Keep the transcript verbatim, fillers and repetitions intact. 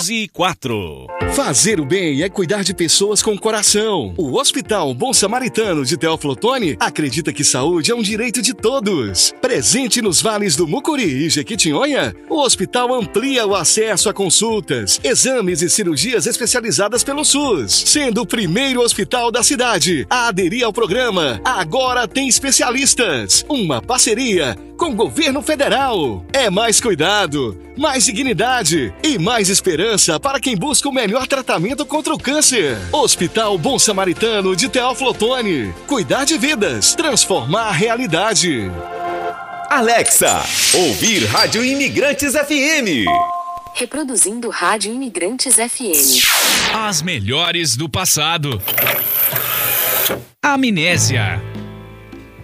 e quatro. Fazer o bem é cuidar de pessoas com coração. O Hospital Bom Samaritano de Teófilo Otoni acredita que saúde é um direito de todos. Presente nos vales do Mucuri e Jequitinhonha, o hospital amplia o acesso a consultas, exames e cirurgias especializadas pelo SUS, sendo o primeiro hospital da cidade a aderir ao programa Agora Tem Especialistas, uma parceria com o governo federal. É mais cuidado, mais dignidade e mais esperança para quem busca o melhor tratamento contra o câncer. Hospital Bom Samaritano de Teófilo Otoni. Cuidar de vidas, transformar a realidade. Alexa, ouvir Rádio Imigrantes F M. Reproduzindo Rádio Imigrantes F M. As melhores do passado. Amnésia.